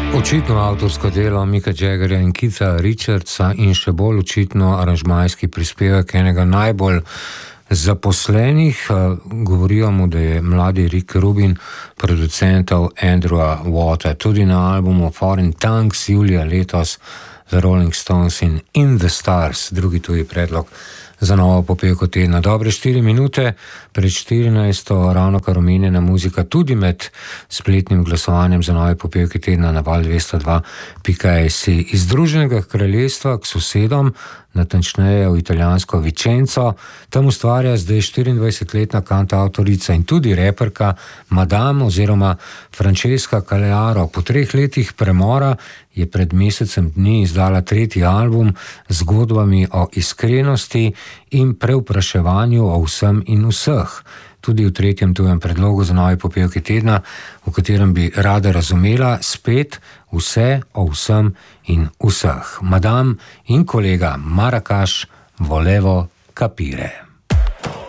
Očitno avtorsko delo Micka Jaggerja in Keitha Richardsa in še bolj očitno aranžmajski prispevek enega najbolj zaposlenih. Govorijo mu, da je mladi Rick Rubin, producentov Andrewa Watta, tudi na albumu Foreign Tongues julija letos The Rolling Stones in The Stars, drugi tuji predlog za novo popevko tedna. Dobre 4 minute pred 14. ravnokar omenjena muzika tudi med spletnim glasovanjem za nove popevke tedna na val202.js. Iz Združenega kraljestva k sosedom, natančneje v italijansko Vicenzo, tam ustvarja zdaj 24-letna kantavtorica in tudi reperka Madame oziroma Francesca Calearo. Po 3 letih premora je pred mesecem dni izdala 3. album z zgodbami o iskrenosti in prevpraševanju o vsem in vseh. Tudi v 3. tujem predlogu za nove popevke tedna, v katerem bi rada razumela spet vse o vsem in vseh. Madame in kolega Marracash volevo capire.